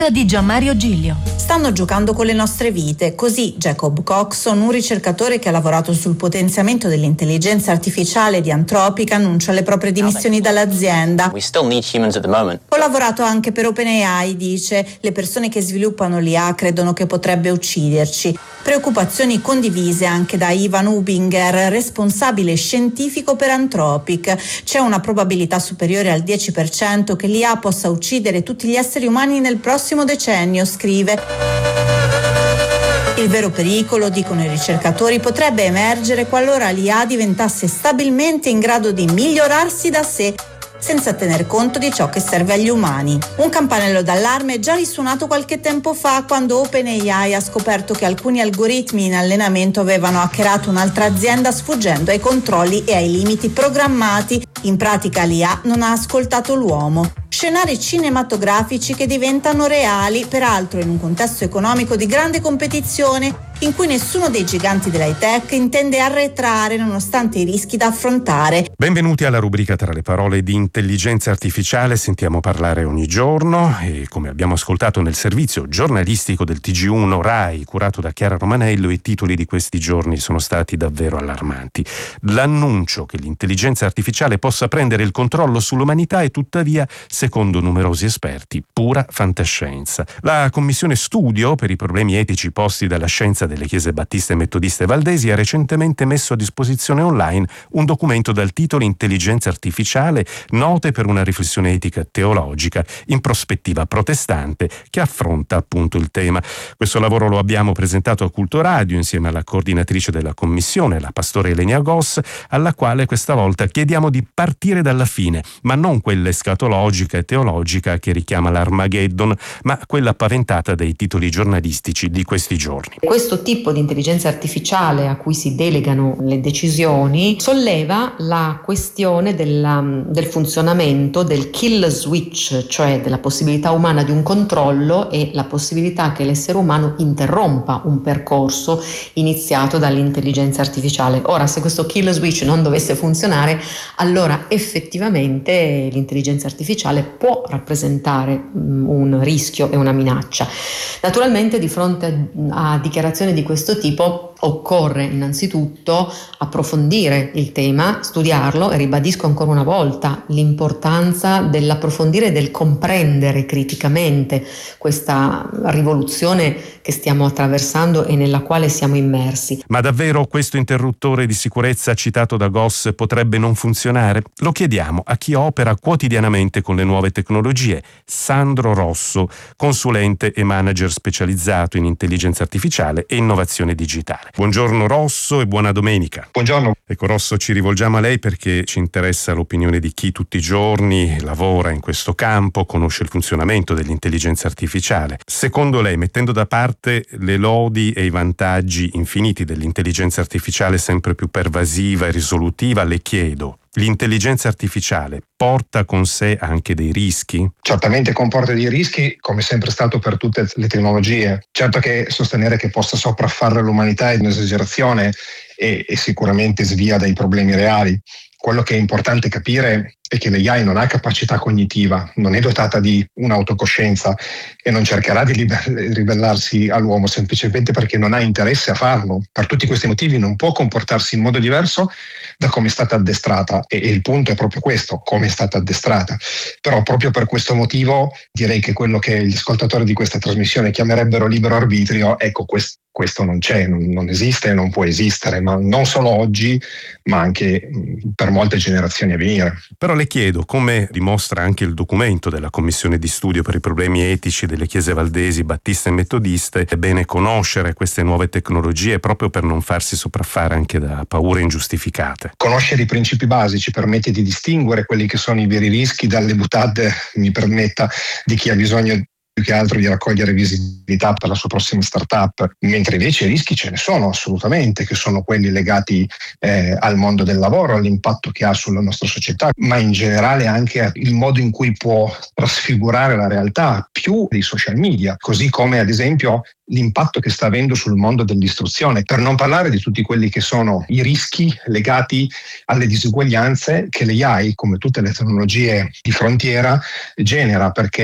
di Gianmario Giglio. Stanno giocando con le nostre vite, così Jacob Coxon, un ricercatore che ha lavorato sul potenziamento dell'intelligenza artificiale di Anthropic, annuncia le proprie dimissioni dall'azienda. Ho lavorato anche per OpenAI, dice. Le persone che sviluppano l'IA credono che potrebbe ucciderci. Preoccupazioni condivise anche da Ivan Hubinger, responsabile scientifico per Anthropic. C'è una probabilità superiore al 10% che l'IA possa uccidere tutti gli esseri umani nel prossimo decennio, scrive. Il vero pericolo, dicono i ricercatori, potrebbe emergere qualora l'IA diventasse stabilmente in grado di migliorarsi da sé, senza tener conto di ciò che serve agli umani. Un campanello d'allarme è già risuonato qualche tempo fa, quando OpenAI ha scoperto che alcuni algoritmi in allenamento avevano hackerato un'altra azienda sfuggendo ai controlli e ai limiti programmati. In pratica l'IA non ha ascoltato l'uomo. Scenari cinematografici che diventano reali, peraltro in un contesto economico di grande competizione, in cui nessuno dei giganti dell'high tech intende arretrare nonostante i rischi da affrontare. Benvenuti alla rubrica Tra le parole di intelligenza artificiale. Sentiamo parlare ogni giorno e, come abbiamo ascoltato nel servizio giornalistico del TG1 Rai curato da Chiara Romanello, i titoli di questi giorni sono stati davvero allarmanti. L'annuncio che l'intelligenza artificiale possa prendere il controllo sull'umanità è tuttavia, secondo numerosi esperti, pura fantascienza. La commissione studio per i problemi etici posti dalla scienza delle chiese battiste, metodiste e valdesi ha recentemente messo a disposizione online un documento dal titolo Intelligenza artificiale, note per una riflessione etica teologica in prospettiva protestante, che affronta appunto il tema. Questo lavoro lo abbiamo presentato a Culto Radio insieme alla coordinatrice della commissione, la pastore Elenia Goss, alla quale questa volta chiediamo di partire dalla fine, ma non quella escatologica e teologica che richiama l'Armageddon, ma quella paventata dai titoli giornalistici di questi giorni. Questo tipo di intelligenza artificiale a cui si delegano le decisioni solleva la questione del funzionamento del kill switch, cioè della possibilità umana di un controllo e la possibilità che l'essere umano interrompa un percorso iniziato dall'intelligenza artificiale. Ora, se questo kill switch non dovesse funzionare, allora effettivamente l'intelligenza artificiale può rappresentare un rischio e una minaccia. Naturalmente, di fronte a dichiarazioni di questo tipo occorre innanzitutto approfondire il tema, studiarlo, e ribadisco ancora una volta l'importanza dell'approfondire e del comprendere criticamente questa rivoluzione che stiamo attraversando e nella quale siamo immersi. Ma davvero questo interruttore di sicurezza citato da Goss potrebbe non funzionare? Lo chiediamo a chi opera quotidianamente con le nuove tecnologie, Sandro Rosso, consulente e manager specializzato in intelligenza artificiale e innovazione digitale. Buongiorno Rosso e buona domenica. Buongiorno. Ecco Rosso, ci rivolgiamo a lei perché ci interessa l'opinione di chi tutti i giorni lavora in questo campo, conosce il funzionamento dell'intelligenza artificiale. Secondo lei, mettendo da parte le lodi e i vantaggi infiniti dell'intelligenza artificiale sempre più pervasiva e risolutiva, le chiedo: l'intelligenza artificiale porta con sé anche dei rischi? Certamente comporta dei rischi, come sempre stato per tutte le tecnologie. Certo che sostenere che possa sopraffare l'umanità è un'esagerazione e sicuramente svia dai problemi reali. Quello che è importante capire è che l'AI non ha capacità cognitiva, non è dotata di un'autocoscienza e non cercherà di ribellarsi all'uomo semplicemente perché non ha interesse a farlo. Per tutti questi motivi non può comportarsi in modo diverso da come è stata addestrata, e il punto è proprio questo, come è stata addestrata. Però proprio per questo motivo direi che quello che gli ascoltatori di questa trasmissione chiamerebbero libero arbitrio, ecco, questo non c'è, non esiste e non può esistere, ma non solo oggi, ma anche per molte generazioni a venire. Però le chiedo, come dimostra anche il documento della Commissione di studio per i problemi etici delle chiese valdesi, battiste e metodiste, è bene conoscere queste nuove tecnologie proprio per non farsi sopraffare anche da paure ingiustificate. Conoscere i principi basici permette di distinguere quelli che sono i veri rischi dalle boutade, mi permetta, di chi ha bisogno più che altro di raccogliere visibilità per la sua prossima startup, mentre invece i rischi ce ne sono assolutamente, che sono quelli legati al mondo del lavoro, all'impatto che ha sulla nostra società, ma in generale anche al modo in cui può trasfigurare la realtà, più dei social media, così come ad esempio l'impatto che sta avendo sul mondo dell'istruzione, per non parlare di tutti quelli che sono i rischi legati alle disuguaglianze che l'AI, come tutte le tecnologie di frontiera, genera, perché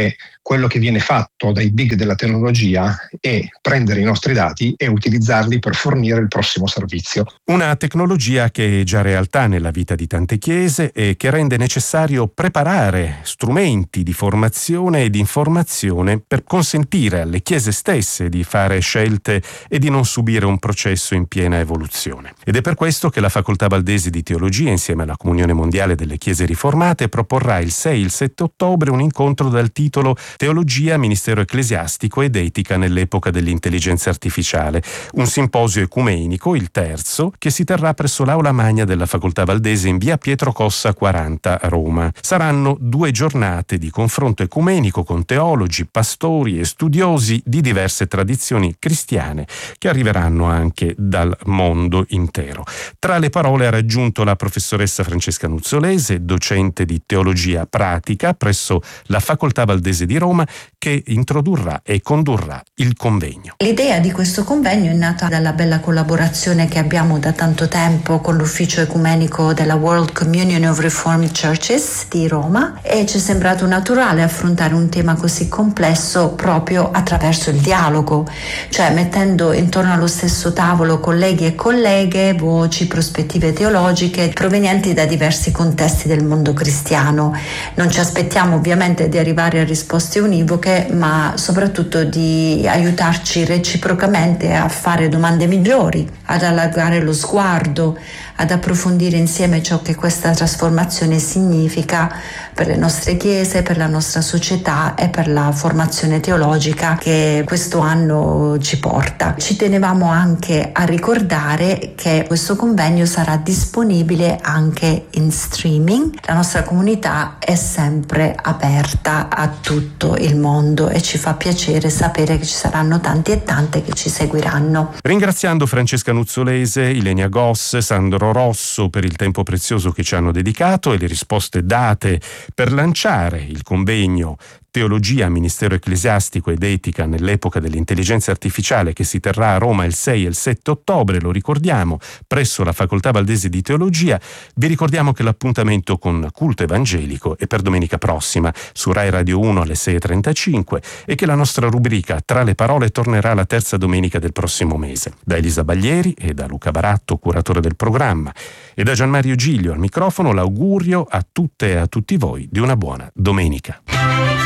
quello che viene fatto dai big della tecnologia è prendere i nostri dati e utilizzarli per fornire il prossimo servizio. Una tecnologia che è già realtà nella vita di tante chiese e che rende necessario preparare strumenti di formazione e di informazione per consentire alle chiese stesse di fare scelte e di non subire un processo in piena evoluzione. Ed è per questo che la Facoltà Valdese di Teologia, insieme alla Comunione Mondiale delle Chiese Riformate, proporrà il 6 e il 7 ottobre un incontro dal titolo Teologia, Ministero Ecclesiastico ed Etica nell'epoca dell'intelligenza artificiale, un simposio ecumenico, il terzo, che si terrà presso l'Aula Magna della Facoltà Valdese in via Pietro Cossa 40 a Roma. Saranno 2 giornate di confronto ecumenico con teologi, pastori e studiosi di diverse tradizioni cristiane che arriveranno anche dal mondo intero. Tra le parole ha raggiunto la professoressa Francesca Nuzzolese, docente di teologia pratica presso la Facoltà Valdese di Roma, che introdurrà e condurrà il convegno. L'idea di questo convegno è nata dalla bella collaborazione che abbiamo da tanto tempo con l'ufficio ecumenico della World Communion of Reformed Churches di Roma, e ci è sembrato naturale affrontare un tema così complesso proprio attraverso il dialogo, cioè mettendo intorno allo stesso tavolo colleghi e colleghe, voci, prospettive teologiche provenienti da diversi contesti del mondo cristiano. Non ci aspettiamo ovviamente di arrivare a risposte univoche, ma soprattutto di aiutarci reciprocamente a fare domande migliori, ad allargare lo sguardo, ad approfondire insieme ciò che questa trasformazione significa per le nostre chiese, per la nostra società e per la formazione teologica che questo anno ci porta. Ci tenevamo anche a ricordare che questo convegno sarà disponibile anche in streaming. La nostra comunità è sempre aperta a tutto il mondo e ci fa piacere sapere che ci saranno tanti e tante che ci seguiranno. Ringraziando Francesca Nuzzolese, Ilenia Goss, Sandro Rosso per il tempo prezioso che ci hanno dedicato e le risposte date per lanciare il convegno Teologia, Ministero Ecclesiastico ed Etica nell'epoca dell'intelligenza artificiale, che si terrà a Roma il 6 e il 7 ottobre, lo ricordiamo, presso la Facoltà Valdese di Teologia. Vi ricordiamo che l'appuntamento con Culto Evangelico è per domenica prossima su Rai Radio 1 alle 6:35 e che la nostra rubrica Tra le parole tornerà la terza domenica del prossimo mese. Da Elisa Baglieri e da Luca Baratto, curatore del programma, e da Gianmario Giglio al microfono, l'augurio a tutte e a tutti voi di una buona domenica.